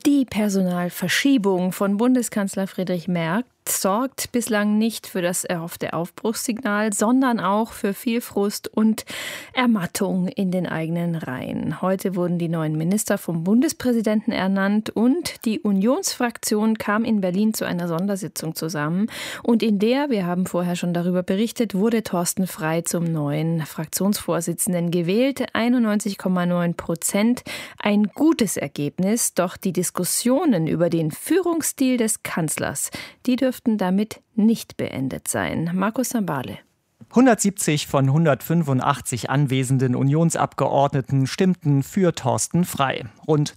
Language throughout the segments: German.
Die Personalverschiebung von Bundeskanzler Friedrich Merz sorgt bislang nicht für das erhoffte Aufbruchssignal, sondern auch für viel Frust und Ermattung in den eigenen Reihen. Heute wurden die neuen Minister vom Bundespräsidenten ernannt und die Unionsfraktion kam in Berlin zu einer Sondersitzung zusammen. Und in der, wir haben vorher schon darüber berichtet, wurde Thorsten Frey zum neuen Fraktionsvorsitzenden gewählt. 91,9%. Ein gutes Ergebnis, doch die Diskussionen über den Führungsstil des Kanzlers, die dürften damit nicht beendet sein. Markus Sambale. 170 von 185 anwesenden Unionsabgeordneten stimmten für Thorsten Frey. Rund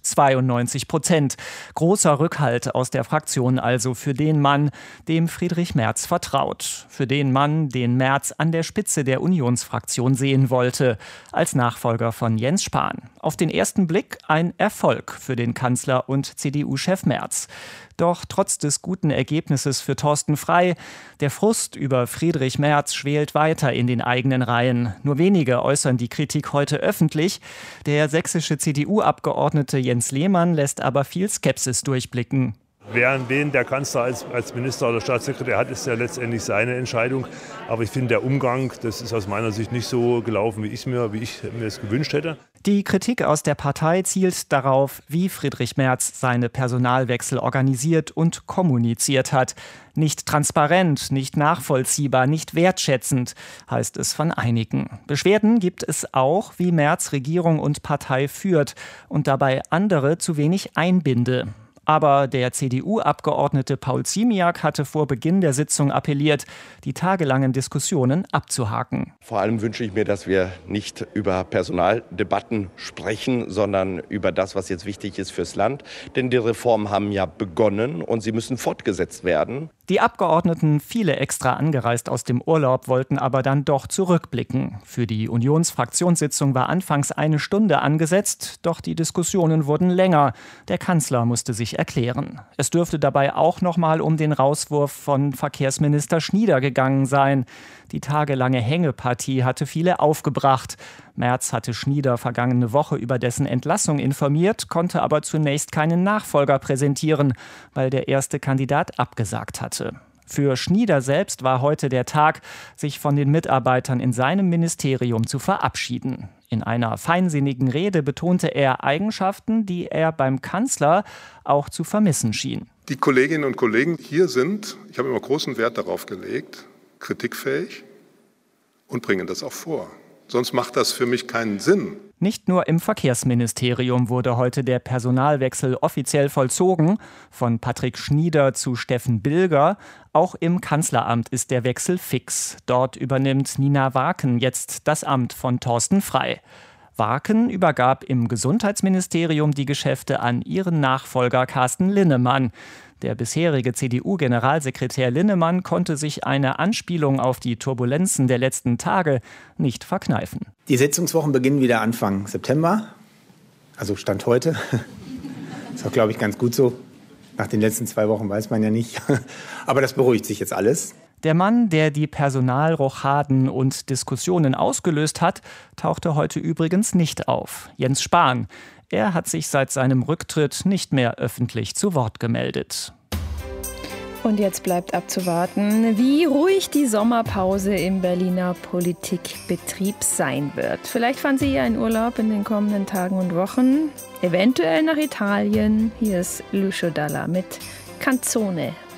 92%. Großer Rückhalt aus der Fraktion also für den Mann, dem Friedrich Merz vertraut. Für den Mann, den Merz an der Spitze der Unionsfraktion sehen wollte, als Nachfolger von Jens Spahn. Auf den ersten Blick ein Erfolg für den Kanzler und CDU-Chef Merz. Doch trotz des guten Ergebnisses für Thorsten Frey, der Frust über Friedrich Merz schwelt weiter in den eigenen Reihen. Nur wenige äußern die Kritik heute öffentlich. Der sächsische CDU-Abgeordnete Jens Lehmann lässt aber viel Skepsis durchblicken. Wen der Kanzler als Minister oder Staatssekretär hat, ist ja letztendlich seine Entscheidung. Aber ich finde, der Umgang, das ist aus meiner Sicht nicht so gelaufen, wie ich mir es gewünscht hätte. Die Kritik aus der Partei zielt darauf, wie Friedrich Merz seine Personalwechsel organisiert und kommuniziert hat. Nicht transparent, nicht nachvollziehbar, nicht wertschätzend, heißt es von einigen. Beschwerden gibt es auch, wie Merz Regierung und Partei führt und dabei andere zu wenig einbinde. Aber der CDU-Abgeordnete Paul Ziemiak hatte vor Beginn der Sitzung appelliert, die tagelangen Diskussionen abzuhaken. Vor allem wünsche ich mir, dass wir nicht über Personaldebatten sprechen, sondern über das, was jetzt wichtig ist fürs Land. Denn die Reformen haben ja begonnen und sie müssen fortgesetzt werden. Die Abgeordneten, viele extra angereist aus dem Urlaub, wollten aber dann doch zurückblicken. Für die Unionsfraktionssitzung war anfangs 1 Stunde angesetzt, doch die Diskussionen wurden länger. Der Kanzler musste sich erklären. Es dürfte dabei auch noch mal um den Rauswurf von Verkehrsminister Schnieder gegangen sein. Die tagelange Hängepartie hatte viele aufgebracht. Merz hatte Schnieder vergangene Woche über dessen Entlassung informiert, konnte aber zunächst keinen Nachfolger präsentieren, weil der erste Kandidat abgesagt hatte. Für Schnieder selbst war heute der Tag, sich von den Mitarbeitern in seinem Ministerium zu verabschieden. In einer feinsinnigen Rede betonte er Eigenschaften, die er beim Kanzler auch zu vermissen schien. Die Kolleginnen und Kollegen hier sind, ich habe immer großen Wert darauf gelegt, kritikfähig und bringen das auch vor. Sonst macht das für mich keinen Sinn. Nicht nur im Verkehrsministerium wurde heute der Personalwechsel offiziell vollzogen, von Patrick Schnieder zu Steffen Bilger. Auch im Kanzleramt ist der Wechsel fix. Dort übernimmt Nina Waken jetzt das Amt von Thorsten Frey. Waken übergab im Gesundheitsministerium die Geschäfte an ihren Nachfolger Carsten Linnemann. Der bisherige CDU-Generalsekretär Linnemann konnte sich eine Anspielung auf die Turbulenzen der letzten Tage nicht verkneifen. Die Sitzungswochen beginnen wieder Anfang September, also Stand heute. Ist auch, glaube ich, ganz gut so. Nach den letzten 2 Wochen weiß man ja nicht. Aber das beruhigt sich jetzt alles. Der Mann, der die Personalrochaden und Diskussionen ausgelöst hat, tauchte heute übrigens nicht auf. Jens Spahn. Er hat sich seit seinem Rücktritt nicht mehr öffentlich zu Wort gemeldet. Und jetzt bleibt abzuwarten, wie ruhig die Sommerpause im Berliner Politikbetrieb sein wird. Vielleicht fahren Sie ja in Urlaub in den kommenden Tagen und Wochen, eventuell nach Italien. Hier ist Lucio Dalla mit Canzone.